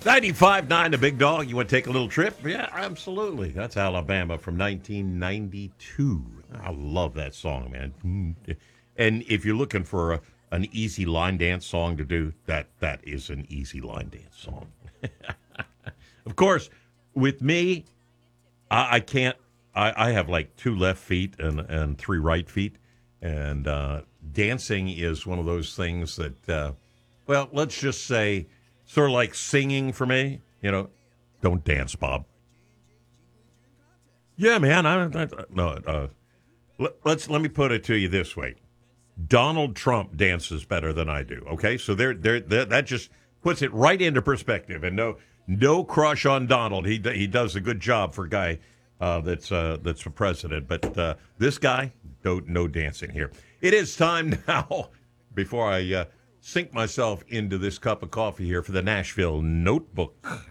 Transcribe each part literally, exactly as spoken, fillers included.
ninety-five point nine, the Big Dog. You want to take a little trip? Yeah, absolutely. That's Alabama from nineteen ninety-two. I love that song, man. And if you're looking for a, an easy line dance song to do, that that is an easy line dance song. Of course, with me, I, I can't. I, I have like two left feet and, and three right feet. And uh, dancing is one of those things that, uh, well, let's just say, sort of like singing for me. You know, don't dance, Bob. Yeah, man. I, I no. Uh, let, let's let me put it to you this way: Donald Trump dances better than I do. Okay, so there, there, that just puts it right into perspective. And no, no crush on Donald. He he does a good job for a guy uh, that's uh, that's a president. But uh, this guy, no, no dancing here. It is time now. Before I uh, sink myself into this cup of coffee here for the Nashville Notebook.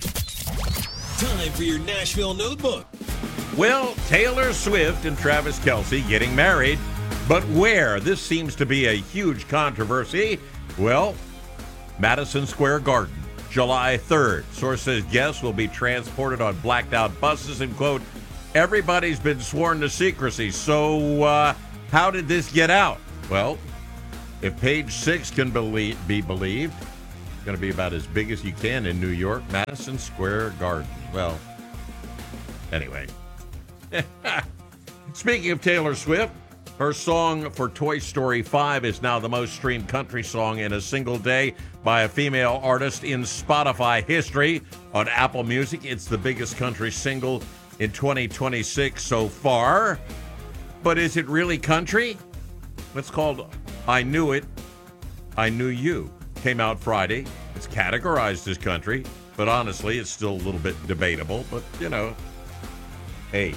Time for your Nashville Notebook. Well, Taylor Swift and Travis Kelce getting married, but where? This seems to be a huge controversy. Well, Madison Square Garden, July third. Source says guests will be transported on blacked-out buses and, quote, everybody's been sworn to secrecy. So uh, how did this get out? Well, if Page Six can believe, be believed, it's going to be about as big as you can in New York, Madison Square Garden. Well, anyway. Speaking of Taylor Swift, her song for Toy Story five is now the most streamed country song in a single day by a female artist in Spotify history. On Apple Music, it's the biggest country single in twenty twenty-six so far. But is it really country? It's called I Knew It, I Knew You. Came out Friday. It's categorized as country, but honestly, it's still a little bit debatable. But, you know, hey,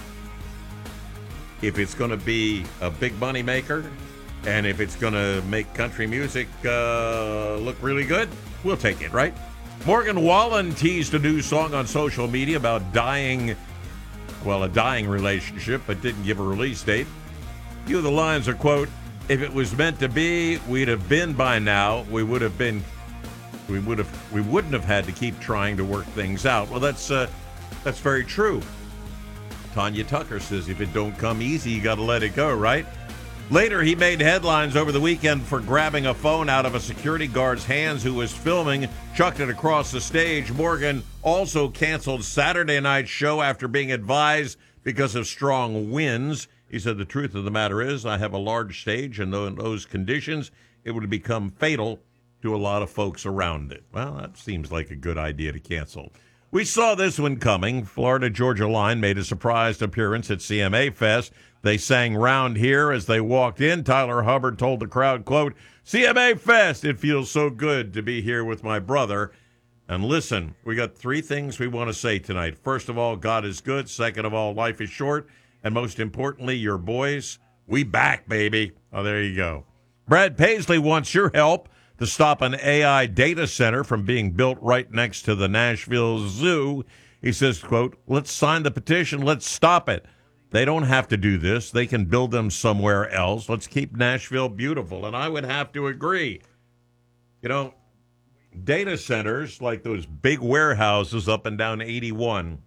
if it's going to be a big money maker and if it's going to make country music uh, look really good, we'll take it, right? Morgan Wallen teased a new song on social media about dying, well, a dying relationship, but didn't give a release date. A few of the lines are, quote, if it was meant to be, we'd have been by now. We would have been, we would have, we wouldn't have had to keep trying to work things out. Well, that's uh, that's very true. Tanya Tucker says if it don't come easy, you got to let it go, right? Later, he made headlines over the weekend for grabbing a phone out of a security guard's hands who was filming, chucked it across the stage. Morgan also canceled Saturday night's show after being advised because of strong winds. He said, the truth of the matter is I have a large stage, and in those conditions, it would become fatal to a lot of folks around it. Well, that seems like a good idea to cancel. We saw this one coming. Florida Georgia Line made a surprise appearance at C M A Fest. They sang Round Here as they walked in. Tyler Hubbard told the crowd, quote, C M A Fest, it feels so good to be here with my brother. And listen, we got three things we want to say tonight. First of all, God is good. Second of all, life is short. And most importantly, your boys, we back, baby. Oh, there you go. Brad Paisley wants your help to stop an A I data center from being built right next to the Nashville Zoo. He says, quote, let's sign the petition. Let's stop it. They don't have to do this. They can build them somewhere else. Let's keep Nashville beautiful. And I would have to agree. You know, data centers like those big warehouses up and down eighty-one,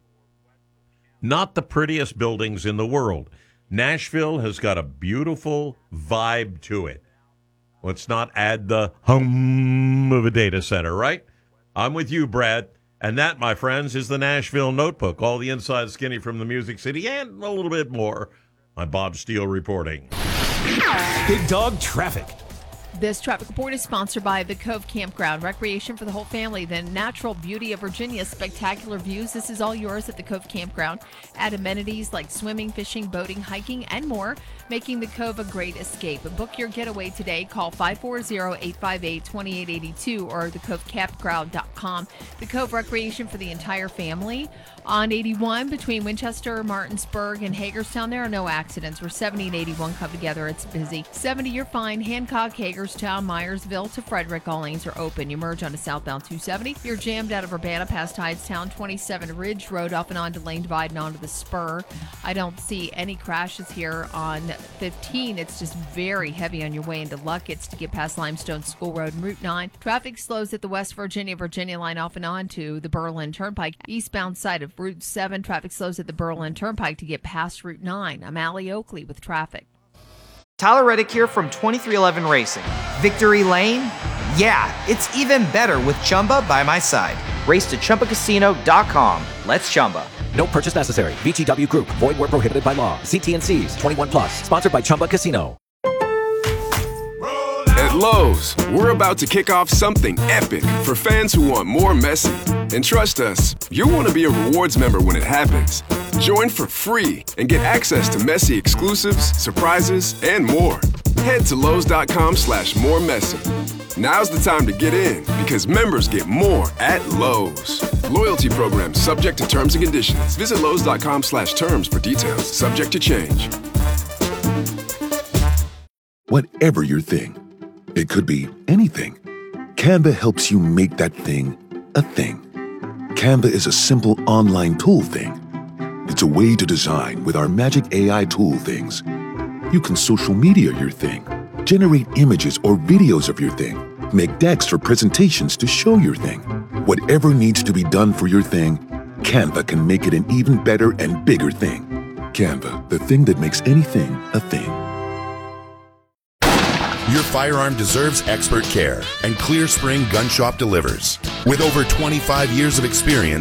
not the prettiest buildings in the world. Nashville has got a beautiful vibe to it. Let's not add the hum of a data center, right? I'm with you, Brad. And that, my friends, is the Nashville Notebook. All the inside skinny from the Music City and a little bit more. I'm Bob Steele reporting. Big Dog Traffic. This traffic report is sponsored by the Cove Campground. Recreation for the whole family. The natural beauty of Virginia. Spectacular views. This is all yours at the Cove Campground. Add amenities like swimming, fishing, boating, hiking, and more, making the Cove a great escape. Book your getaway today. Call five four zero, eight five eight, two eight eight two or the cove campground dot com. The Cove Recreation for the entire family. On eighty-one between Winchester, Martinsburg, and Hagerstown, there are no accidents. Where seventy and eighty-one come together, it's busy. seventy, you're fine. Hancock, Hagerstown, Cooperstown, Myersville to Frederick. All lanes are open. You merge onto southbound two seventy. You're jammed out of Urbana past Hydestown, twenty-seven Ridge Road, off and on to Lane Divide and onto the Spur. I don't see any crashes here on fifteen. It's just very heavy on your way into Luckett's to get past Limestone School Road and Route nine. Traffic slows at the West Virginia, Virginia line off and on to the Berlin Turnpike. Eastbound side of Route seven, traffic slows at the Berlin Turnpike to get past Route nine. I'm Allie Oakley with traffic. Tyler Reddick here from twenty-three eleven Racing. Victory Lane? Yeah, it's even better with Chumba by my side. Race to Chumba Casino dot com. Let's Chumba. No purchase necessary. V G W Group. Void where prohibited by law. See T and C's. twenty-one plus. Sponsored by Chumba Casino. At Lowe's, we're about to kick off something epic for fans who want more Messi. And trust us, you'll want to be a rewards member when it happens. Join for free and get access to Messi exclusives, surprises, and more. Head to Lowe's.com slash more Messi. Now's the time to get in because members get more at Lowe's. Loyalty program subject to terms and conditions. Visit Lowe's.com slash terms for details. Subject to change. Whatever your thing, it could be anything. Canva helps you make that thing a thing. Canva is a simple online tool thing. It's a way to design with our magic A I tool things. You can social media your thing, generate images or videos of your thing, make decks for presentations to show your thing. Whatever needs to be done for your thing, Canva can make it an even better and bigger thing. Canva, the thing that makes anything a thing. Your firearm deserves expert care, and Clear Spring Gun Shop delivers. With over twenty-five years of experience,